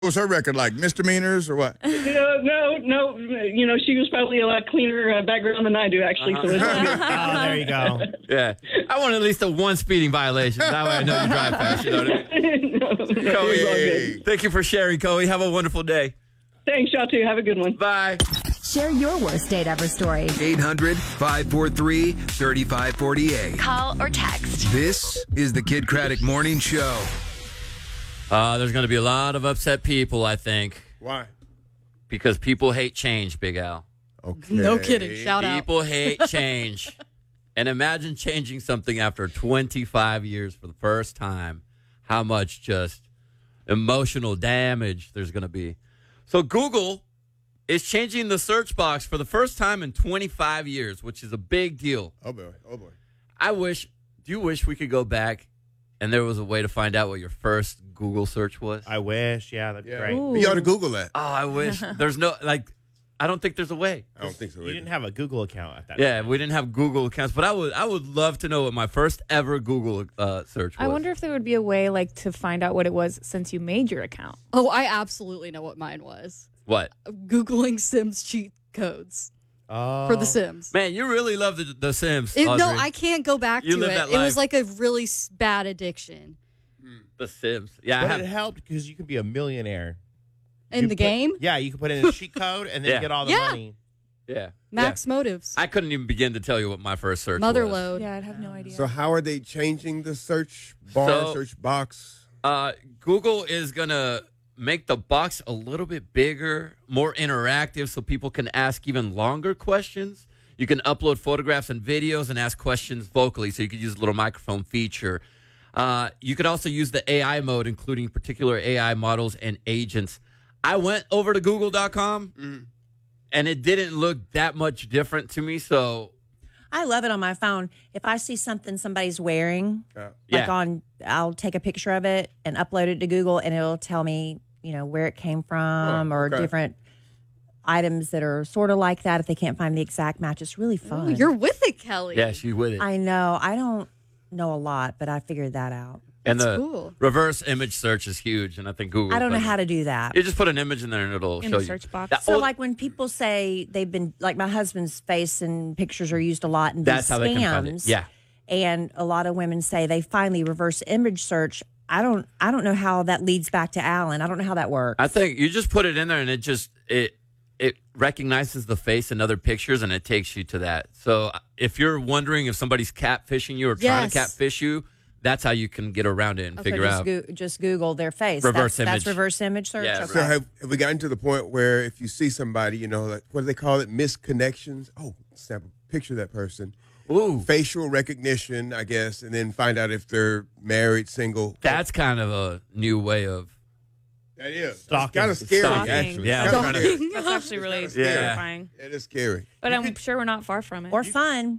was her record like? Misdemeanors or what? No. You know, she was probably a lot cleaner background than I do, actually. So it's Oh, there you go. Yeah. I want at least one speeding violation. That way I know you drive fast. You know what I mean? no, it's all good. Thank you for sharing, Chloe. Have a wonderful day. Thanks, y'all too. Have a good one. Bye. Share your worst date ever story. 800-543-3548. Call or text. This is the Kid Craddock Morning Show. There's going to be a lot of upset people, I think. Why? Because people hate change, Big Al. Okay. No kidding. Shout out. People hate change. And imagine changing something after 25 years for the first time. How much just emotional damage there's going to be. So Google is changing the search box for the first time in 25 years, which is a big deal. Oh, boy. Do you wish we could go back and there was a way to find out what your first Google search was? I wish. Yeah, that'd be great. You ought to Google that. Oh, I wish. There's no, I don't think there's a way. I don't think so. You didn't have a Google account at that Yeah, time. we didn't have Google accounts, but I would love to know what my first ever Google search was. I wonder if there would be a way like to find out what it was since you made your account. Oh, I absolutely know what mine was. What? Googling Sims cheat codes for The Sims. Man, you really love the Sims, No, Audrey. I can't go back You to live it. that It was life. like a really bad addiction. The Sims. Yeah, But it helped because you can be a millionaire. In the game? Yeah, you can put in a cheat code and then Yeah. get all the Yeah. money. yeah. Max motives. I couldn't even begin to tell you what my first search Mother was. load. Yeah, I'd have no idea. So how are they changing the search bar, So- search box? Google is going to make the box a little bit bigger, more interactive, so people can ask even longer questions. You can upload photographs and videos and ask questions vocally, so you could use a little microphone feature. You could also use the AI mode, including particular AI models and agents. I went over to google.com, and it didn't look that much different to me, so... I love it on my phone. If I see something somebody's wearing, Yeah. I'll take a picture of it and upload it to Google, and it'll tell me, where it came from or different items that are sort of like that. If they can't find the exact match, it's really fun. Ooh, you're with it, Kelly. Yeah, she's with it. I know. I don't know a lot, but I figured that out. And the cool. reverse image search is huge, and I think Google... I don't know how to do that. You just put an image in there, and it'll In show the you. search box. That So, old- like when people say they've been, like my husband's face and pictures are used a lot in That's these how they can find it. scams. Yeah. And a lot of women say they finally reverse image search. I don't know how that leads back to Alan. I don't know how that works. I think you just put it in there, and it recognizes the face in other pictures, and it takes you to that. So if you're wondering if somebody's catfishing you or trying to Yes. catfish you, that's how you can get around it and So figure out. just Google their face. Reverse That's image. reverse image search. Yeah, Okay. So have we gotten to the point where if you see somebody, like, what do they call it? Misconnections? Oh, snap a picture of that person. Ooh, Facial recognition, I guess, and then find out if they're married, single. that's kind of a new way of. That is. Stalking. It's kind of scary, Stalking. actually. Yeah, It's I'm kinda trying scary. That's actually really Yeah. terrifying. It is scary. But I'm sure we're not far from it. Or fun.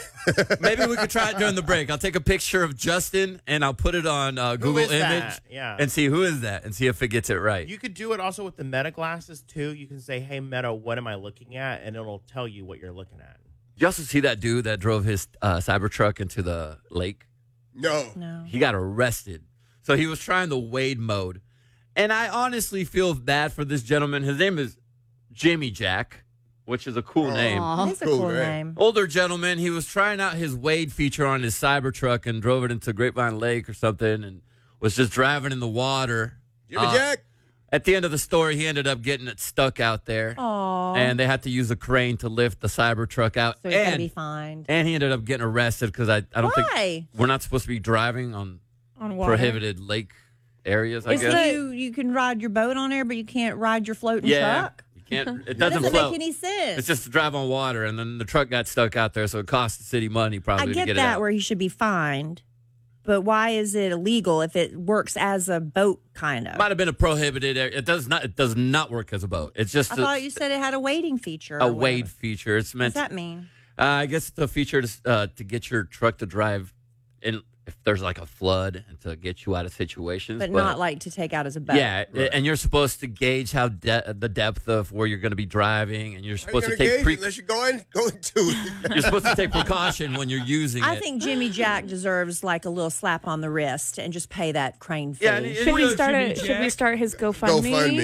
Maybe we could try it during the break. I'll take a picture of Justin and I'll put it on Google is that? Image Yeah. and see who is that and see if it gets it right. You could do it also with the Meta glasses, too. You can say, hey, Meta, what am I looking at? And it'll tell you what you're looking at. Did you also see that dude that drove his Cybertruck into the lake? No. No. He got arrested. So he was trying the Wade mode. And I honestly feel bad for this gentleman. His name is Jimmy Jack, which is a cool name. That is a Cool, cool right? name. Older gentleman. He was trying out his Wade feature on his Cybertruck and drove it into Grapevine Lake or something and was just driving in the water. Jimmy Jack? At the end of the story, he ended up getting it stuck out there. Aw. And they had to use a crane to lift the Cybertruck out. So he's going to be fined. And he ended up getting arrested because I don't Why? think we're not supposed to be driving on On water. prohibited lake areas, I Isn't guess. you can ride your boat on there, but you can't ride your floating Yeah. truck? You can't, it That doesn't doesn't float. make any sense. It's just to drive on water, and then the truck got stuck out there, so it cost the city money probably I to get get it that out. where he should be fined, but why is it illegal if it works as a boat, kind of? Might have been a prohibited area. It does not work as a boat. It's just I thought you said it had a wading feature. a or wade whatever. feature. It's What does meant that mean? I guess it's a feature to get your truck to drive in if there's like a flood and to get you out of situations. But not like to take out as a boat. Yeah, and you're supposed to gauge how the depth of where you're going to be driving, and you're supposed to take unless you're going to. You're supposed to take precaution when you're using it. I think Jimmy Jack deserves like a little slap on the wrist and just pay that crane fee. Should we start his GoFundMe?